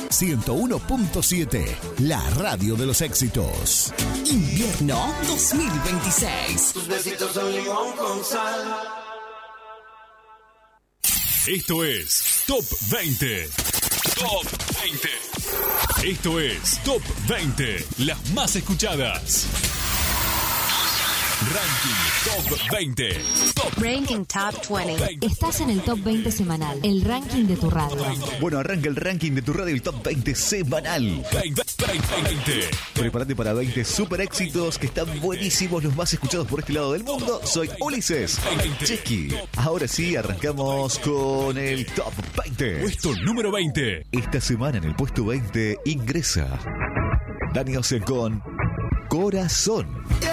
101.7, la radio de los éxitos. Invierno 2026. Tus besitos son limón con sal. Esto es Top 20. Top 20. Esto es Top 20, las más escuchadas. Ranking Top 20. Ranking Top 20. Estás en el Top 20 semanal, el ranking de tu radio. Bueno, arranca el ranking de tu radio, el Top 20 semanal. 20. Prepárate para 20 super éxitos que están buenísimos, los más escuchados por este lado del mundo. Soy Ulises Chequi. Ahora sí, arrancamos con el Top 20. Puesto número 20. Esta semana en el puesto 20 ingresa Dani Ocean con Corazón.